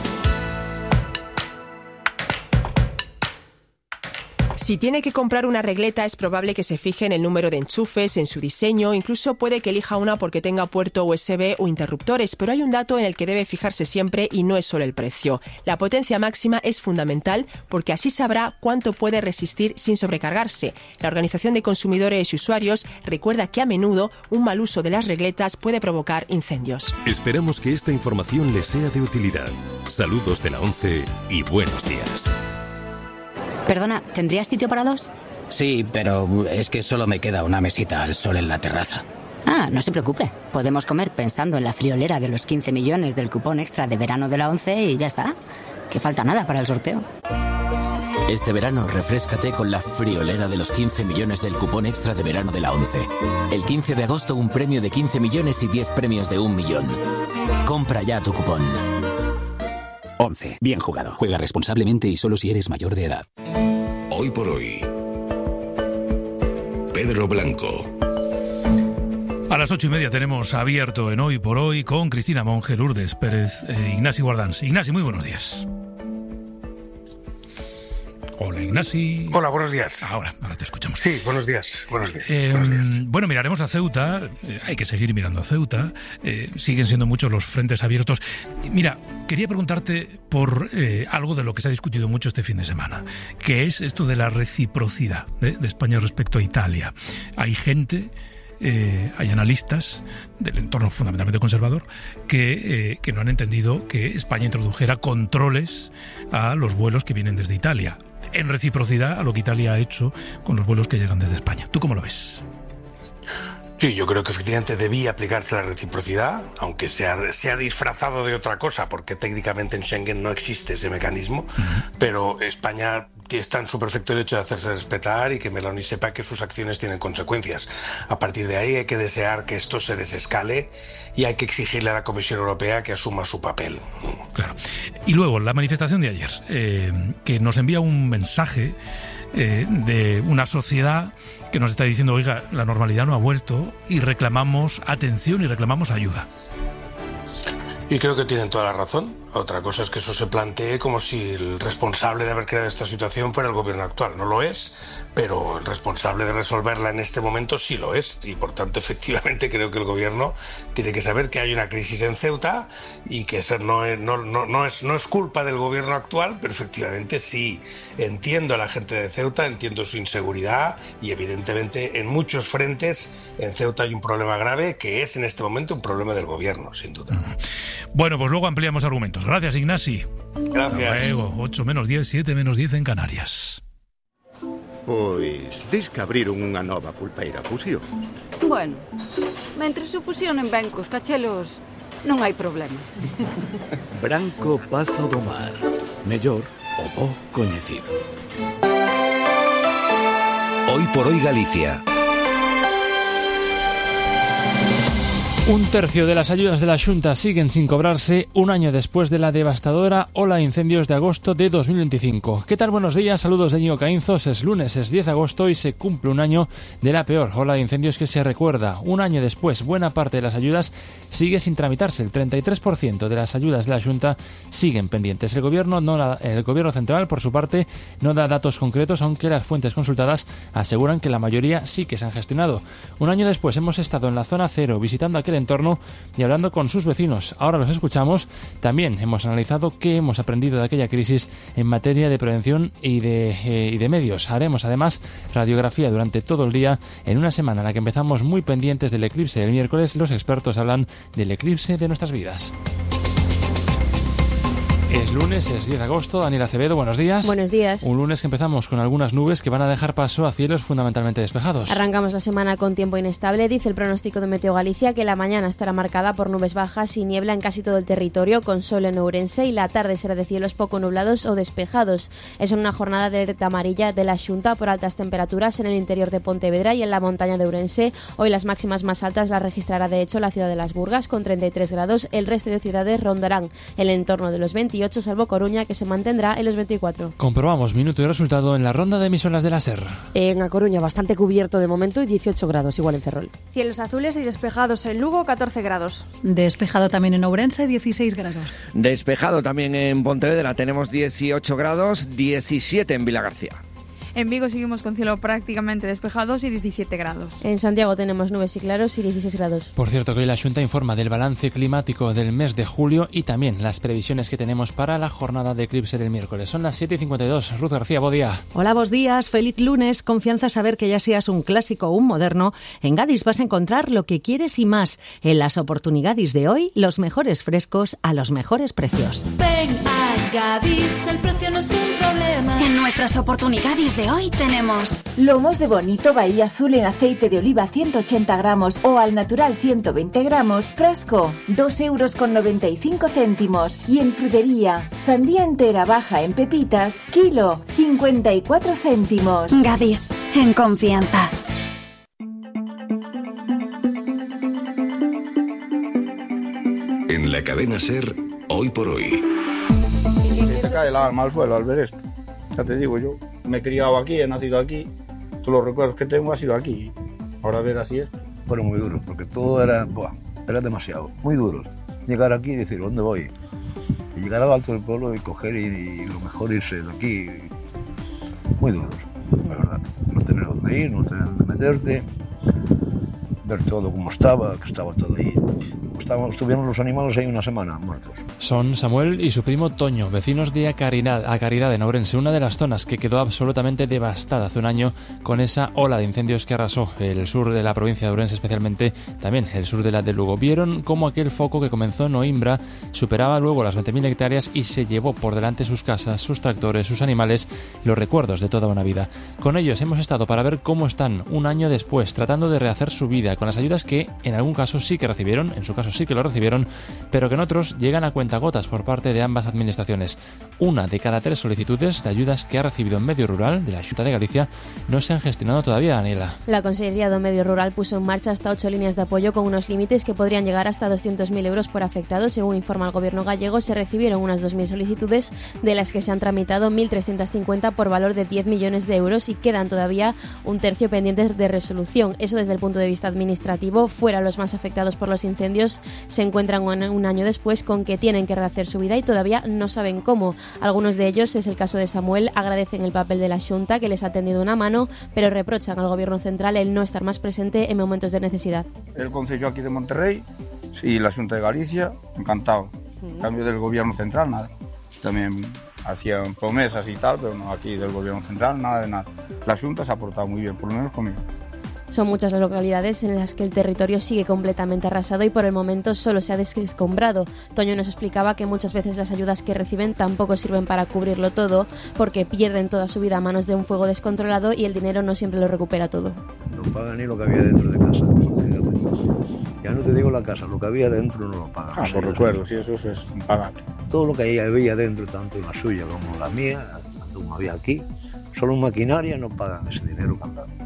Si tiene que comprar una regleta, es probable que se fije en el número de enchufes, en su diseño, incluso puede que elija una porque tenga puerto U S B o interruptores, pero hay un dato en el que debe fijarse siempre y no es solo el precio. La potencia máxima es fundamental porque así sabrá cuánto puede resistir sin sobrecargarse. La Organización de Consumidores y Usuarios recuerda que a menudo un mal uso de las regletas puede provocar incendios. Esperamos que esta información les sea de utilidad. Saludos de la ONCE y buenos días. Perdona, ¿tendrías sitio para dos? Sí, pero es que solo me queda una mesita al sol en la terraza. Ah, no se preocupe. Podemos comer pensando en la friolera de los quince millones del cupón extra de verano de la ONCE y ya está. Que falta nada para el sorteo. Este verano refréscate con la friolera de los quince millones del cupón extra de verano de la ONCE. El quince de agosto un premio de quince millones y diez premios de un millón. Compra ya tu cupón. ONCE. Bien jugado. Juega responsablemente y solo si eres mayor de edad. Hoy por hoy, Pedro Blanco. A las ocho y media tenemos abierto en Hoy por Hoy con Cristina Monge, Lourdes Pérez e Ignasi Guardans. Ignasi, muy buenos días. Hola, Ignasi. Hola, buenos días. Ahora, ahora te escuchamos. Sí, buenos días. Buenos días. Eh, buenos días. Bueno, miraremos a Ceuta. Eh, hay que seguir mirando a Ceuta. Eh, siguen siendo muchos los frentes abiertos. Mira, quería preguntarte por eh, algo de lo que se ha discutido mucho este fin de semana, que es esto de la reciprocidad de, de España respecto a Italia. Hay gente... Eh, hay analistas del entorno fundamentalmente conservador que, eh, que no han entendido que España introdujera controles a los vuelos que vienen desde Italia, en reciprocidad a lo que Italia ha hecho con los vuelos que llegan desde España. ¿Tú cómo lo ves? Sí, yo creo que efectivamente debía aplicarse la reciprocidad, aunque sea, sea disfrazado de otra cosa, porque técnicamente en Schengen no existe ese mecanismo, uh-huh. Pero España está en su perfecto derecho de hacerse respetar y que Meloni sepa que sus acciones tienen consecuencias. A partir de ahí hay que desear que esto se desescale y hay que exigirle a la Comisión Europea que asuma su papel. Claro. Y luego, la manifestación de ayer, eh, que nos envía un mensaje eh, de una sociedad que nos está diciendo, oiga, la normalidad no ha vuelto y reclamamos atención y reclamamos ayuda. Y creo que tienen toda la razón. Otra cosa es que eso se plantee como si el responsable de haber creado esta situación fuera el gobierno actual. No lo es, pero el responsable de resolverla en este momento sí lo es. Y por tanto, efectivamente, creo que el gobierno tiene que saber que hay una crisis en Ceuta y que eso no es, no, no, no es, no es culpa del gobierno actual, pero efectivamente sí entiendo a la gente de Ceuta, entiendo su inseguridad y evidentemente en muchos frentes en Ceuta hay un problema grave que es en este momento un problema del gobierno, sin duda. Bueno, pues luego ampliamos argumentos. Gracias, Ignasi. Gracias. Hasta luego. ocho menos diez, siete menos diez en Canarias. Pois, dis que abriron unha nova pulpeira fusión. Bueno, mentre se fusionen ben cos cachelos, non hai problema. Branco Pazo do Mar. Mellor o bo coñecido. Hoy por hoy Galicia. Un tercio de las ayudas de la Xunta siguen sin cobrarse un año después de la devastadora ola de incendios de agosto de dos mil veinticinco. ¿Qué tal? Buenos días, saludos de Íñigo Caínzos. Es lunes, es diez de agosto y se cumple un año de la peor ola de incendios que se recuerda. Un año después, buena parte de las ayudas sigue sin tramitarse. El treinta y tres por ciento de las ayudas de la Xunta siguen pendientes. El gobierno, no la, el gobierno central, por su parte, no da datos concretos, aunque las fuentes consultadas aseguran que la mayoría sí que se han gestionado. Un año después hemos estado en la zona cero visitando aquel entorno y hablando con sus vecinos. Ahora los escuchamos. También hemos analizado qué hemos aprendido de aquella crisis en materia de prevención y de, eh, y de medios. Haremos además radiografía durante todo el día en una semana en la que empezamos muy pendientes del eclipse del miércoles. Los expertos hablan del eclipse de nuestras vidas. Es lunes, es diez de agosto. Daniel Acevedo, buenos días. Buenos días. Un lunes que empezamos con algunas nubes que van a dejar paso a cielos fundamentalmente despejados. Arrancamos la semana con tiempo inestable. Dice el pronóstico de Meteo Galicia que la mañana estará marcada por nubes bajas y niebla en casi todo el territorio, con sol en Ourense, y la tarde será de cielos poco nublados o despejados. Es una jornada de alerta amarilla de la Xunta por altas temperaturas en el interior de Pontevedra y en la montaña de Ourense. Hoy las máximas más altas las registrará de hecho la ciudad de Las Burgas con treinta y tres grados. El resto de ciudades rondarán el entorno de los veintiocho, salvo Coruña, que se mantendrá en los veinticuatro. Comprobamos minuto y resultado en la ronda de emisoras de la S E R. En A Coruña bastante cubierto de momento y dieciocho grados, igual en Ferrol. Cielos azules y despejados en Lugo, catorce grados. Despejado también en Ourense, dieciséis grados. Despejado también en Pontevedra, tenemos dieciocho grados, diecisiete en Vilagarcía. En Vigo seguimos con cielo prácticamente despejados y diecisiete grados. En Santiago tenemos nubes y claros y dieciséis grados. Por cierto, que hoy la Xunta informa del balance climático del mes de julio y también las previsiones que tenemos para la jornada de eclipse del miércoles. Son las siete y cincuenta y dos. Ruth García, buen día. Hola, buenos días. Feliz lunes. Confianza saber que ya seas un clásico o un moderno. En Gadis vas a encontrar lo que quieres y más. En las oportunidades de hoy, los mejores frescos a los mejores precios. Ven a Gadis, el precio no es un problema. En nuestras oportunidades de hoy tenemos lomos de bonito Bahía Azul en aceite de oliva ciento ochenta gramos o al natural ciento veinte gramos, fresco, dos euros con noventa y cinco céntimos. Y en frutería, sandía entera baja en pepitas, kilo, cincuenta y cuatro céntimos. Gadis, en confianza. En la cadena SER, hoy por hoy. Se te cae el alma al suelo al ver esto. Ya te digo, yo me he criado aquí, he nacido aquí. Todos los recuerdos que tengo han sido aquí. Ahora ver así esto. Fueron muy duros, porque todo era, buah, era demasiado, muy duros. Llegar aquí y decir, ¿dónde voy? Y llegar al alto del pueblo y coger y, y lo mejor irse de aquí. Muy duros, la verdad. No tener dónde ir, no tener dónde meterte. Ver todo como estaba, que estaba todo ahí. Estaban, estuvieron los animales ahí una semana muertos. Son Samuel y su primo Toño, vecinos de Acaridad, Acaridad en Ourense, una de las zonas que quedó absolutamente devastada hace un año con esa ola de incendios que arrasó el sur de la provincia de Ourense, especialmente también el sur de la de Lugo. Vieron cómo aquel foco que comenzó en Oimbra superaba luego las veinte mil hectáreas y se llevó por delante sus casas, sus tractores, sus animales, los recuerdos de toda una vida. Con ellos hemos estado para ver cómo están un año después, tratando de rehacer su vida con las ayudas que en algún caso sí que recibieron, en su caso sí que lo recibieron, pero que en otros llegan a cuentagotas por parte de ambas administraciones. Una de cada tres solicitudes de ayudas que ha recibido en medio rural de la Xunta de Galicia no se han gestionado todavía, Daniela. La Consellería de Medio Rural puso en marcha hasta ocho líneas de apoyo con unos límites que podrían llegar hasta doscientos mil euros por afectado. Según informa el gobierno gallego, se recibieron unas dos mil solicitudes, de las que se han tramitado mil trescientos cincuenta por valor de diez millones de euros y quedan todavía un tercio pendientes de resolución. Eso desde el punto de vista administrativo. Fuera, los más afectados por los incendios se encuentran un año después con que tienen tienen que rehacer su vida y todavía no saben cómo. Algunos de ellos, es el caso de Samuel, agradecen el papel de la Xunta que les ha tendido una mano, pero reprochan al Gobierno central el no estar más presente en momentos de necesidad. El Concello aquí de Monterrey y la Xunta de Galicia, encantado. En cambio del Gobierno central, nada. También hacían promesas y tal, pero no, aquí del Gobierno central, nada de nada. La Xunta se ha portado muy bien, por lo menos conmigo. Son muchas las localidades en las que el territorio sigue completamente arrasado y por el momento solo se ha desescombrado. Toño nos explicaba que muchas veces las ayudas que reciben tampoco sirven para cubrirlo todo, porque pierden toda su vida a manos de un fuego descontrolado y el dinero no siempre lo recupera todo. No pagan ni lo que había dentro de casa. Ya no te digo la casa, lo que había dentro no lo pagan. Ah, por recuerdo, sí, eso, eso es impagable. Todo lo que había dentro, tanto la suya como la mía, como había aquí, solo en maquinaria no pagan ese dinero que han dado.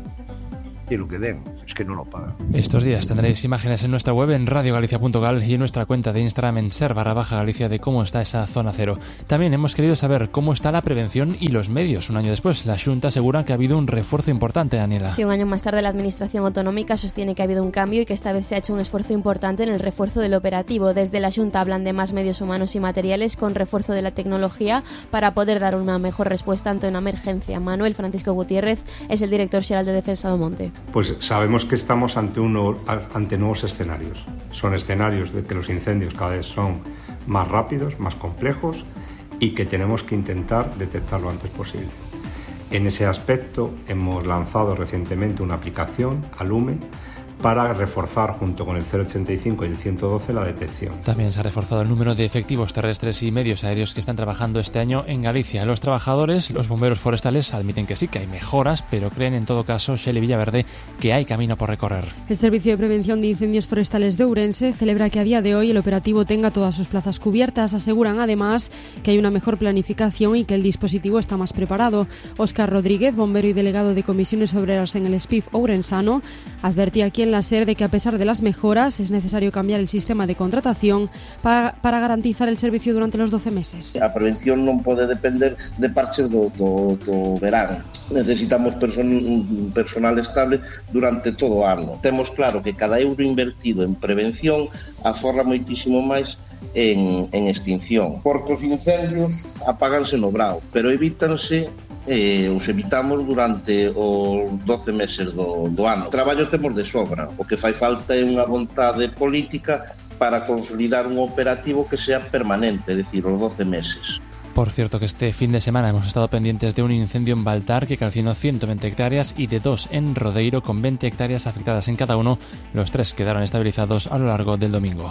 Y lo que den, es que no lo pagan. Estos días tendréis imágenes en nuestra web en radio galicia punto gal y en nuestra cuenta de Instagram en ser barra baja Galicia de cómo está esa zona cero. También hemos querido saber cómo está la prevención y los medios. Un año después, la Xunta asegura que ha habido un refuerzo importante, Daniela. Sí, un año más tarde la Administración Autonómica sostiene que ha habido un cambio y que esta vez se ha hecho un esfuerzo importante en el refuerzo del operativo. Desde la Xunta hablan de más medios humanos y materiales con refuerzo de la tecnología para poder dar una mejor respuesta ante una emergencia. Manuel Francisco Gutiérrez es el director xeral de Defensa do Monte. Pues sabemos que estamos ante, uno, ante nuevos escenarios. Son escenarios de que los incendios cada vez son más rápidos, más complejos y que tenemos que intentar detectar lo antes posible. En ese aspecto hemos lanzado recientemente una aplicación, Alumen, para reforzar junto con el cero ochenta y cinco y el ciento doce la detección. También se ha reforzado el número de efectivos terrestres y medios aéreos que están trabajando este año en Galicia. Los trabajadores, los bomberos forestales admiten que sí, que hay mejoras, pero creen en todo caso, Shelley Villaverde, que hay camino por recorrer. El Servicio de Prevención de Incendios Forestales de Ourense celebra que a día de hoy el operativo tenga todas sus plazas cubiertas. Aseguran además que hay una mejor planificación y que el dispositivo está más preparado. Óscar Rodríguez, bombero y delegado de comisiones obreras en el S P I F ourensano, advertía aquí en la SER de que a pesar de las mejoras es necesario cambiar el sistema de contratación para, para garantizar el servicio durante los doce meses. A prevención non pode depender de parches do, do, do verán. Necesitamos person, personal estable durante todo o ano. Temos claro que cada euro invertido en prevención aforra moitísimo máis en, en extinción. Porque os incendios apáganse no brao, pero evítanse Eh, os evitamos durante os doce meses do, do ano. O traballo temos de sobra, o que fai falta é unha vontade política para consolidar un operativo que sea permanente, é dicir, os doce meses. Por cierto que este fin de semana hemos estado pendientes de un incendio en Baltar que calcinó ciento veinte hectáreas y de dos en Rodeiro con veinte hectáreas afectadas en cada uno. Los tres quedaron estabilizados a lo largo del domingo.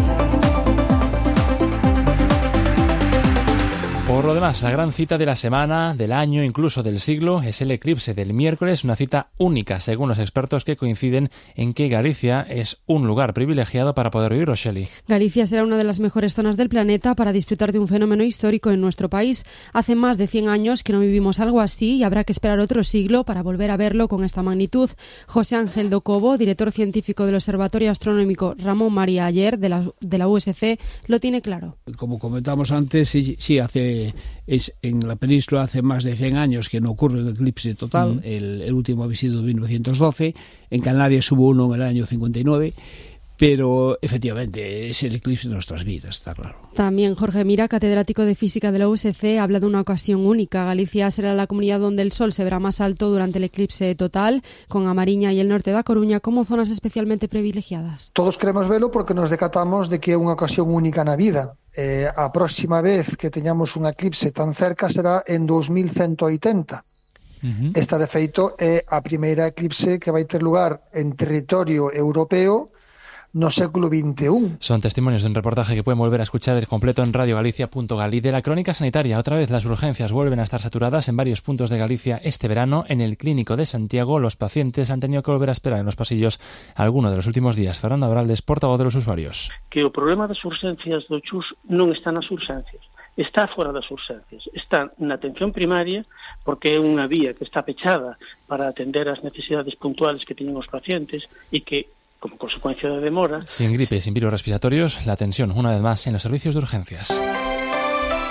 Por lo demás, la gran cita de la semana, del año, incluso del siglo, es el eclipse del miércoles, una cita única, según los expertos que coinciden en que Galicia es un lugar privilegiado para poder vivirlo, Shelley. Galicia será una de las mejores zonas del planeta para disfrutar de un fenómeno histórico en nuestro país. Hace más de cien años que no vivimos algo así y habrá que esperar otro siglo para volver a verlo con esta magnitud. José Ángel Docobo, director científico del Observatorio Astronómico Ramón María Aller de la, de la U S C, lo tiene claro. Como comentamos antes, sí, sí hace es en la península hace más de cien años que no ocurre un eclipse total. Mm. el, el último había sido en mil novecientos doce, en Canarias hubo uno en el año cincuenta y nueve, pero efectivamente es el eclipse de nuestras vidas, está claro. También Jorge Mira, catedrático de Física de la U S C, habla de una ocasión única. Galicia será la comunidad donde el sol se verá más alto durante el eclipse total, con A Mariña y el norte da Coruña como zonas especialmente privilegiadas. Todos queremos velo porque nos decatamos de que é unha ocasión única na vida. Eh, a próxima vez que teñamos un eclipse tan cerca será en dos mil ciento oitenta. Uh-huh. Esta, de feito, é a primeira eclipse que vai ter lugar en territorio europeo no século veintiuno. Son testimonios de un reportaje que pueden volver a escuchar el completo en radio galicia punto gal. Y de la crónica sanitaria, otra vez las urgencias vuelven a estar saturadas en varios puntos de Galicia este verano. En el Clínico de Santiago, los pacientes han tenido que volver a esperar en los pasillos alguno de los últimos días. Fernando Abraldes, portavoz de los usuarios. Que o problema das urgencias do C H U S non está nas urgencias, está fora das urgencias, está na atención primaria, porque é unha vía que está pechada para atender as necesidades puntuales que teñen os pacientes e que, como consecuencia de demora... Sin gripe, sin virus respiratorios, la tensión, una vez más, en los servicios de urgencias.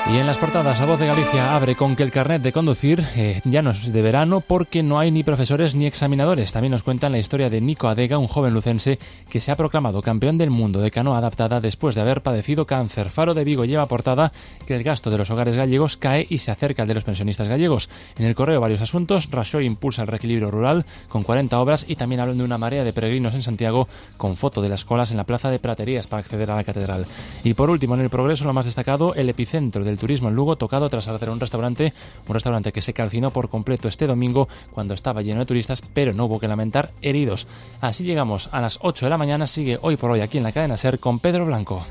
Y en las portadas, La Voz de Galicia abre con que el carnet de conducir eh, ya no es de verano porque no hay ni profesores ni examinadores. También nos cuentan la historia de Nico Adega, un joven lucense que se ha proclamado campeón del mundo de canoa adaptada después de haber padecido cáncer. Faro de Vigo lleva portada que el gasto de los hogares gallegos cae y se acerca al de los pensionistas gallegos. En El Correo varios asuntos. Rajoy impulsa el reequilibrio rural con cuarenta obras y también hablan de una marea de peregrinos en Santiago con foto de las colas en la plaza de Praterías para acceder a la catedral. Y por último, en El Progreso, lo más destacado, el epicentro del turismo en Lugo tocado tras arder un restaurante, un restaurante que se calcinó por completo este domingo cuando estaba lleno de turistas, pero no hubo que lamentar heridos. Así llegamos a las ocho de la mañana. Sigue Hoy por Hoy aquí en la cadena SER con Pedro Blanco.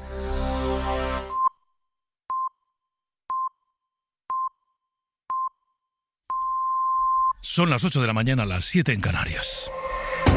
Son las ocho de la mañana, las siete en Canarias.